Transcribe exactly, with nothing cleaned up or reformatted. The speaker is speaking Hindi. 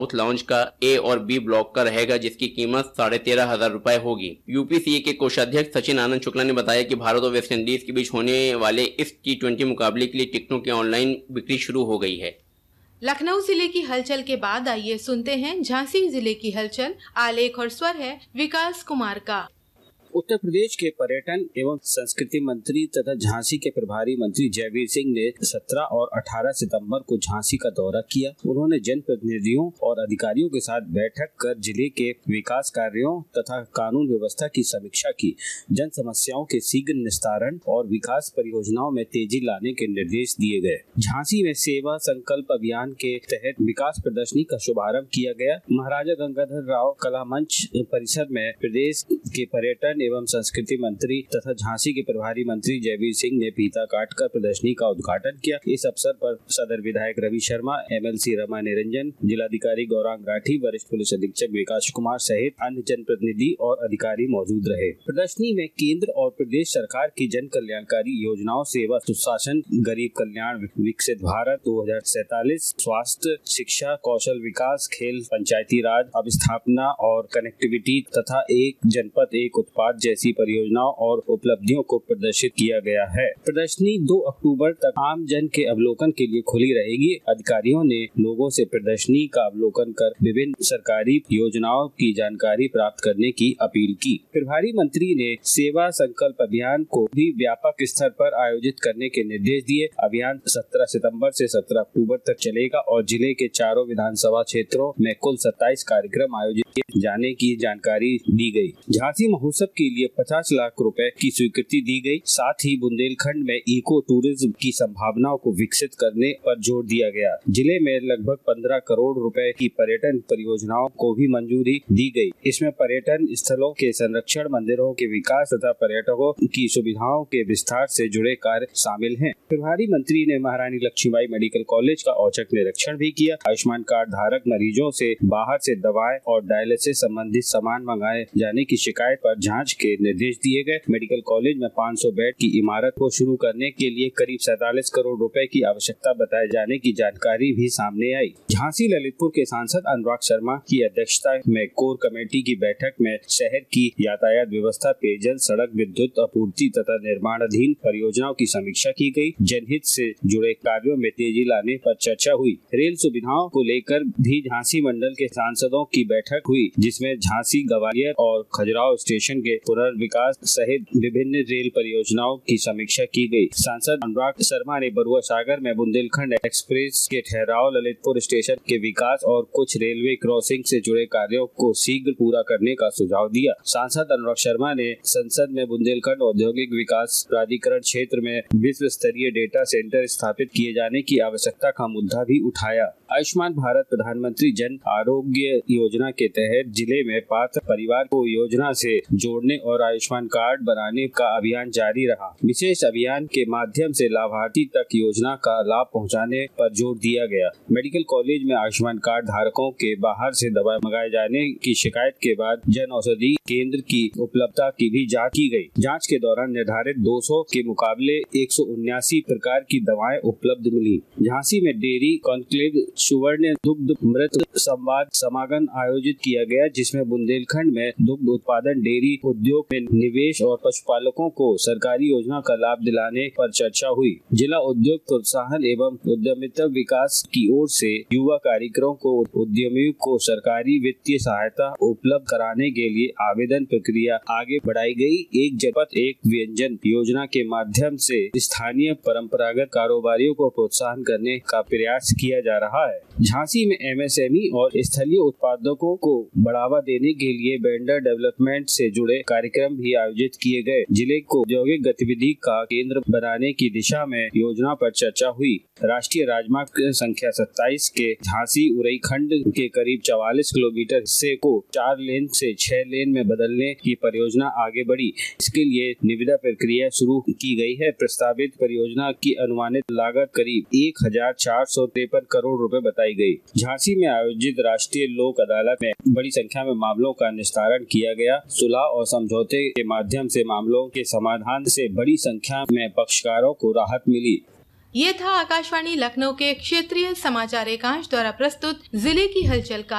साउथ लॉन्च का ए और बी ब्लॉक का रहेगा, जिसकी कीमत साढ़े तेरह हजार रुपए होगी। यूपीसीए के कोषाध्यक्ष सचिन आनंद शुक्ला ने बताया कि भारत और वेस्ट इंडीज के बीच होने वाले इस टी ट्वेंटी मुकाबले के लिए टिकटों की ऑनलाइन बिक्री शुरू हो गई है। लखनऊ जिले की हलचल के बाद आइए सुनते हैं झांसी जिले की हलचल। आलेख और स्वर है विकास कुमार का। उत्तर प्रदेश के पर्यटन एवं संस्कृति मंत्री तथा झांसी के प्रभारी मंत्री जयवीर सिंह ने सत्रह और अठारह सितंबर को झांसी का दौरा किया। उन्होंने जनप्रतिनिधियों और अधिकारियों के साथ बैठक कर जिले के विकास कार्यों तथा कानून व्यवस्था की समीक्षा की। जन समस्याओं के शीघ्र निस्तारण और विकास परियोजनाओं में तेजी लाने के निर्देश दिए गए। झांसी में सेवा संकल्प अभियान के तहत विकास प्रदर्शनी का शुभारंभ किया गया। महाराजा गंगाधर राव कला मंच परिसर में प्रदेश के पर्यटन एवं संस्कृति मंत्री तथा झांसी के प्रभारी मंत्री जयवीर सिंह ने फीता काटकर प्रदर्शनी का उद्घाटन किया। इस अवसर पर सदर विधायक रवि शर्मा, एमएलसी रमा निरंजन, जिलाधिकारी गौरांग राठी, वरिष्ठ पुलिस अधीक्षक विकास कुमार सहित अन्य जनप्रतिनिधि और अधिकारी मौजूद रहे। प्रदर्शनी में केंद्र और प्रदेश सरकार की जन कल्याणकारी योजनाओं, सेवा सुशासन, गरीब कल्याण, विकसित भारत दो हजार सैतालीस, स्वास्थ्य, शिक्षा, कौशल विकास, खेल, पंचायती राज, अवस्थापना और कनेक्टिविटी तथा एक जनपद एक उत्पाद जैसी परियोजनाओं और उपलब्धियों को प्रदर्शित किया गया है। प्रदर्शनी दो अक्टूबर तक आम जन के अवलोकन के लिए खुली रहेगी। अधिकारियों ने लोगों से प्रदर्शनी का अवलोकन कर विभिन्न सरकारी योजनाओं की जानकारी प्राप्त करने की अपील की। प्रभारी मंत्री ने सेवा संकल्प अभियान को भी व्यापक स्तर पर आयोजित करने के निर्देश दिए। अभियान सत्रह सितंबर से सत्रह अक्टूबर तक चलेगा और जिले के चारों विधानसभा क्षेत्रों में कुल सत्ताईस कार्यक्रम आयोजित किए जाने की जानकारी दी गई। झांसी महोत्सव के लिए पचास लाख रुपए की स्वीकृति दी गई। साथ ही बुंदेलखंड में इको टूरिज्म की संभावनाओं को विकसित करने पर जोर दिया गया। जिले में लगभग पंद्रह करोड़ रुपए की पर्यटन परियोजनाओं को भी मंजूरी दी गई। इसमें पर्यटन स्थलों के संरक्षण, मंदिरों के विकास तथा पर्यटकों की सुविधाओं के विस्तार से जुड़े कार्य शामिल हैं। प्रभारी मंत्री ने महारानी लक्ष्मीबाई मेडिकल कॉलेज का औचक निरीक्षण भी किया। आयुष्मान कार्ड धारक मरीजों से बाहर से दवाएं और डायलिसिस संबंधित सामान मंगाए जाने की शिकायत पर जांच के निर्देश दिए गए। मेडिकल कॉलेज में पाँच सौ बेड की इमारत को शुरू करने के लिए करीब सैतालीस करोड़ रुपए की आवश्यकता बताए जाने की जानकारी भी सामने आई। झांसी ललितपुर के सांसद अनुराग शर्मा की अध्यक्षता में कोर कमेटी की बैठक में शहर की यातायात व्यवस्था, पेयजल, सड़क, विद्युत आपूर्ति तथा निर्माणाधीन परियोजनाओं की समीक्षा की गई। जनहित से जुड़े कार्यों में तेजी लाने पर चर्चा हुई। रेल सुविधाओं को लेकर भी झांसी मंडल के सांसदों की बैठक हुई, जिसमें झांसी, ग्वालियर और खजुराहो स्टेशन के पुनर्विकास सहित विभिन्न रेल परियोजनाओं की समीक्षा की गई। सांसद अनुराग शर्मा ने बरुआ सागर में बुंदेलखंड एक्सप्रेस के ठहराव, ललितपुर स्टेशन के विकास और कुछ रेलवे क्रॉसिंग से जुड़े कार्यों को शीघ्र पूरा करने का सुझाव दिया। सांसद अनुराग शर्मा ने संसद में बुंदेलखंड औद्योगिक विकास प्राधिकरण क्षेत्र में विश्व स्तरीय डेटा सेंटर स्थापित किए जाने की आवश्यकता का मुद्दा भी उठाया। आयुष्मान भारत प्रधानमंत्री जन आरोग्य योजना के तहत जिले में पात्र परिवार को योजना से जोड़ने और आयुष्मान कार्ड बनाने का अभियान जारी रहा। विशेष अभियान के माध्यम से लाभार्थी तक योजना का लाभ पहुंचाने पर जोर दिया गया। मेडिकल कॉलेज में आयुष्मान कार्ड धारकों के बाहर से दवा मंगाए जाने की शिकायत के बाद जन औषधि केंद्र की उपलब्धता की भी जांच की गई। जांच के दौरान निर्धारित दो सौ के मुकाबले एक सौ उन्यासी प्रकार की दवाएं उपलब्ध मिली। झांसी में डेयरी कॉन्क्लेव सुवर्ण दुग्ध मृत संवाद समागम आयोजित किया गया, जिसमें बुंदेलखंड में दुग्ध उत्पादन, डेयरी उद्योग में निवेश और पशुपालकों को सरकारी योजना का लाभ दिलाने पर चर्चा हुई। जिला उद्योग प्रोत्साहन एवं उद्यमिता विकास की ओर से युवा कार्यक्रम को उद्यमियों को सरकारी वित्तीय सहायता उपलब्ध कराने के लिए आवेदन प्रक्रिया आगे बढ़ाई गई। एक जनपद एक व्यंजन योजना के माध्यम से स्थानीय परंपरागत कारोबारियों को प्रोत्साहन करने का प्रयास किया जा रहा है। झांसी में एमएसएमई और स्थलीय उत्पादकों को बढ़ावा देने के लिए वेंडर डेवलपमेंट से जुड़े कार्यक्रम भी आयोजित किए गए। जिले को औद्योगिक गतिविधि का केंद्र बनाने की दिशा में योजना पर चर्चा हुई। राष्ट्रीय राजमार्ग संख्या सत्ताईस के झांसी उरई खंड के करीब चौवालीस किलोमीटर हिस्से को चार लेन से छह लेन में बदलने की परियोजना आगे बढ़ी। इसके लिए निविदा प्रक्रिया शुरू की गई है। प्रस्तावित परियोजना की अनुमानित लागत करीब एक हजार चार सौ तिरपन करोड़ रुपए बताई गई। झांसी में आयोजित राष्ट्रीय लोक अदालत में बड़ी संख्या में मामलों का निस्तारण किया गया। सुलह और समझौते के माध्यम से मामलों के समाधान से बड़ी संख्या में पक्षकारों को राहत मिली। ये था आकाशवाणी लखनऊ के क्षेत्रीय समाचार एकांश द्वारा प्रस्तुत जिले की हलचल का